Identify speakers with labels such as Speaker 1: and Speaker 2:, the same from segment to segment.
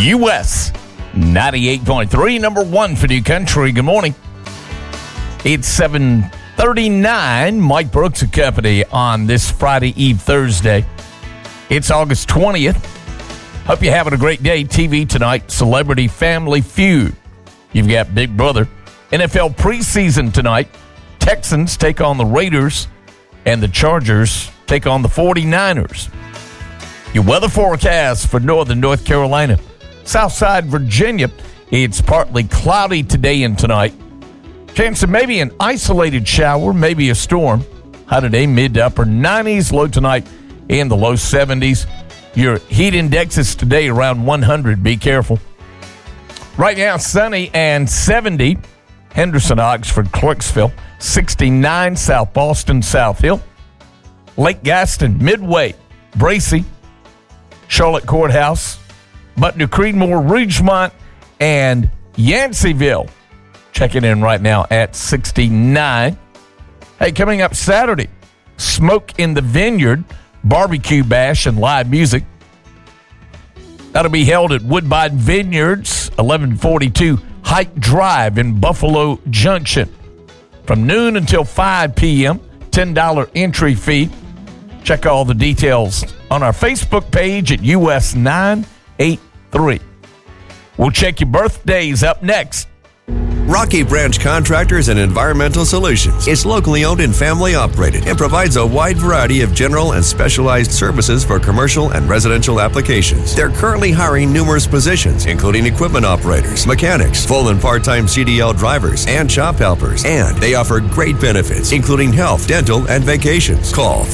Speaker 1: US 98.3, number one for New Country. Good morning. It's 7:39. Mike Brooks and Company on this Friday Eve Thursday. It's August 20th. Hope you're having a great day. TV tonight, Celebrity Family Feud. You've got Big Brother. NFL preseason tonight. Texans take on the Raiders, and the Chargers take on the 49ers. Your weather forecast for northern North Carolina. Southside Virginia, it's partly cloudy today and tonight. Chance of maybe an isolated shower, maybe a storm. High today, mid to upper 90s, low tonight in the low 70s. Your heat indexes today around 100. Be careful. Right now, sunny and 70. Henderson, Oxford, Clarksville. 69, South Boston, South Hill. Lake Gaston, Midway, Bracey, Charlotte Courthouse, Butner, Creedmoor, Ridgemont, and Yanceyville. Checking in right now at 69. Hey, coming up Saturday, Smoke in the Vineyard, barbecue bash and live music. That'll be held at Woodbine Vineyards, 1142 Hike Drive in Buffalo Junction. From noon until 5 p.m., $10 entry fee. Check all the details on our Facebook page at US 983. We'll check your birthdays up next.
Speaker 2: Rocky Branch Contractors and Environmental Solutions is locally owned and family operated and provides a wide variety of general and specialized services for commercial and residential applications. They're currently hiring numerous positions, including equipment operators, mechanics, full and part-time CDL drivers, and shop helpers. And they offer great benefits, including health, dental, and vacations. Call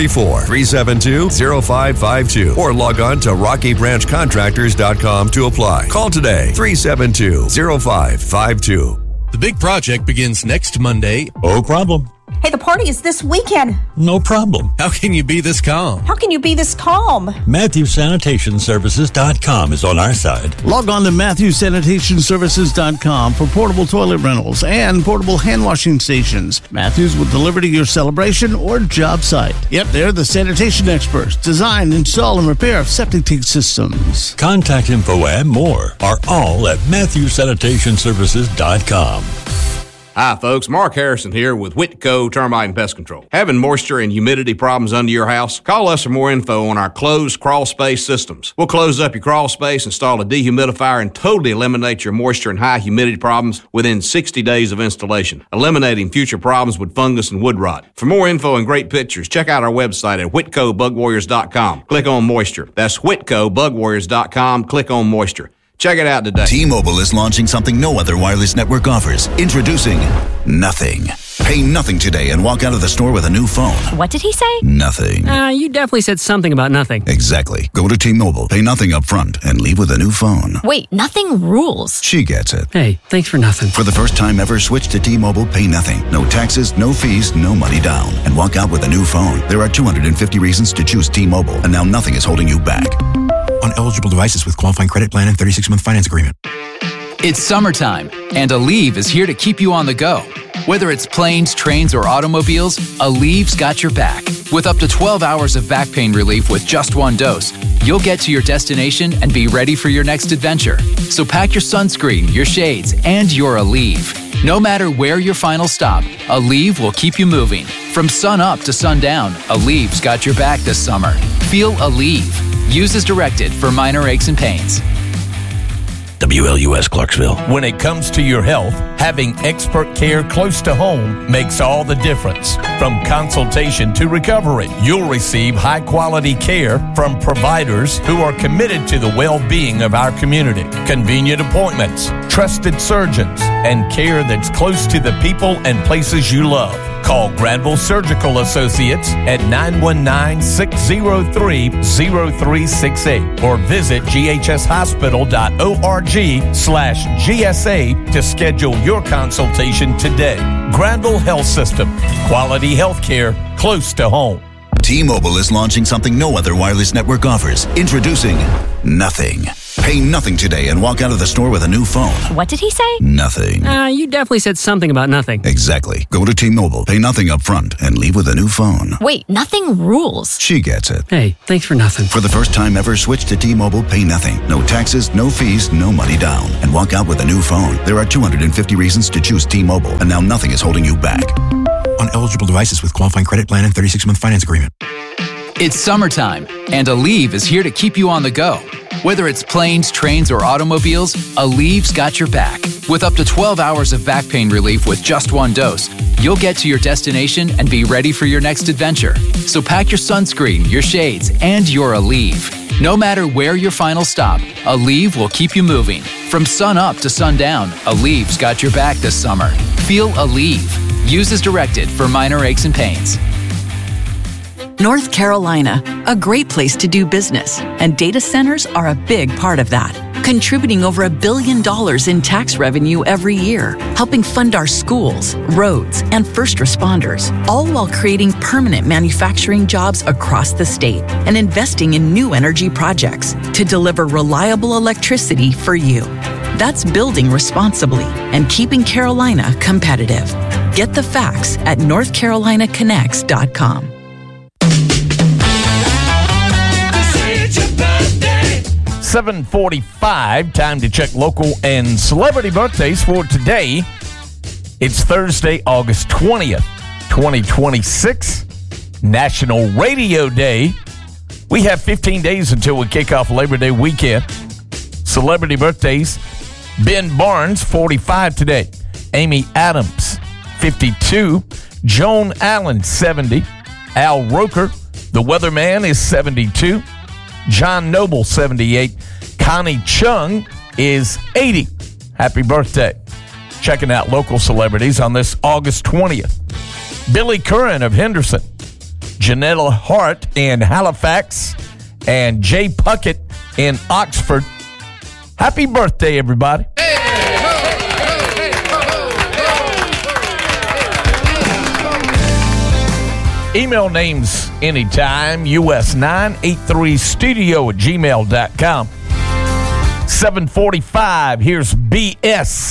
Speaker 2: 434-372-0552 or log on to rockybranchcontractors.com to apply. Call today, 372-0552.
Speaker 3: The big project begins next Monday.
Speaker 4: No problem.
Speaker 5: Hey, the party is this weekend.
Speaker 4: No problem.
Speaker 3: How can you be this calm?
Speaker 5: How can you be this calm?
Speaker 4: MatthewSanitationServices.com is on our side.
Speaker 6: Log on to MatthewSanitationServices.com for portable toilet rentals and portable hand washing stations. Matthews will deliver to your celebration or job site. Yep, they're the sanitation experts. Design, install, and repair septic tank systems.
Speaker 4: Contact info and more are all at MatthewSanitationServices.com.
Speaker 7: Hi, folks. Mark Harrison here with Whitco Termite and Pest Control. Having moisture and humidity problems under your house? Call us for more info on our closed crawl space systems. We'll close up your crawl space, install a dehumidifier, and totally eliminate your moisture and high humidity problems within 60 days of installation, eliminating future problems with fungus and wood rot. For more info and great pictures, check out our website at WhitcoBugWarriors.com. Click on moisture. That's WhitcoBugWarriors.com. Click on moisture. Check it out today.
Speaker 8: T-Mobile is launching something no other wireless network offers. Introducing Nothing. Pay nothing today and walk out of the store with a new phone.
Speaker 9: What did he say?
Speaker 8: Nothing.
Speaker 9: You definitely said something about nothing.
Speaker 8: Exactly. Go to T-Mobile, pay nothing up front, and leave with a new phone.
Speaker 9: Wait, nothing rules.
Speaker 8: She gets it.
Speaker 9: Hey, thanks for nothing.
Speaker 8: For the first time ever, switch to T-Mobile, pay nothing. No taxes, no fees, no money down. And walk out with a new phone. There are 250 reasons to choose T-Mobile, and now nothing is holding you back.
Speaker 10: On eligible devices with qualifying credit plan and 36-month finance agreement.
Speaker 11: It's summertime, and Aleve is here to keep you on the go. Whether it's planes, trains, or automobiles, Aleve's got your back. With up to 12 hours of back pain relief with just one dose, you'll get to your destination and be ready for your next adventure. So pack your sunscreen, your shades, and your Aleve. No matter where your final stop, Aleve will keep you moving. From sun up to sundown, Aleve's got your back this summer. Feel Aleve. Use as directed for minor aches and pains.
Speaker 4: WLUS Clarksville.
Speaker 1: When it comes to your health, having expert care close to home makes all the difference. From consultation to recovery, you'll receive high-quality care from providers who are committed to the well-being of our community. Convenient appointments, trusted surgeons, and care that's close to the people and places you love. Call Granville Surgical Associates at 919-603-0368 or visit ghshospital.org/GSA to schedule your consultation today. Granville Health System. Quality health care close to home.
Speaker 8: T-Mobile is launching something no other wireless network offers. Introducing Nothing. Pay nothing today and walk out of the store with a new phone.
Speaker 9: What did he say?
Speaker 8: Nothing.
Speaker 9: You definitely said something about nothing.
Speaker 8: Exactly. Go to T-Mobile, pay nothing up front, and leave with a new phone.
Speaker 9: Wait, nothing rules.
Speaker 8: She gets it.
Speaker 9: Hey, thanks for nothing.
Speaker 8: For the first time ever, switch to T-Mobile, pay nothing. No taxes, no fees, no money down. And walk out with a new phone. There are 250 reasons to choose T-Mobile, and now nothing is holding you back.
Speaker 10: On eligible devices with qualifying credit plan and 36-month finance agreement.
Speaker 11: It's summertime, and Aleve is here to keep you on the go. Whether it's planes, trains, or automobiles, Aleve's got your back. With up to 12 hours of back pain relief with just one dose, you'll get to your destination and be ready for your next adventure. So pack your sunscreen, your shades, and your Aleve. No matter where your final stop, Aleve will keep you moving. From sun up to sundown, Aleve's got your back this summer. Feel Aleve. Use as directed for minor aches and pains.
Speaker 12: North Carolina, a great place to do business, and data centers are a big part of that, contributing over $1 billion in tax revenue every year, helping fund our schools, roads, and first responders, all while creating permanent manufacturing jobs across the state and investing in new energy projects to deliver reliable electricity for you. That's building responsibly and keeping Carolina competitive. Get the facts at NorthCarolinaConnects.com.
Speaker 1: 7:45, time to check local and celebrity birthdays for today. It's Thursday, August 20th, 2026, National Radio Day. We have 15 days until we kick off Labor Day weekend. Celebrity birthdays, Ben Barnes, 45 today. Amy Adams, 52. Joan Allen, 70. Al Roker, the weatherman, is 72. John Noble, 78. Connie Chung is 80. Happy birthday. Checking out local celebrities on this August 20th. Billy Curran of Henderson. Janella Hart in Halifax. And Jay Puckett in Oxford. Happy birthday, everybody. Email names anytime, us983studio@gmail.com. 7:45, here's BS.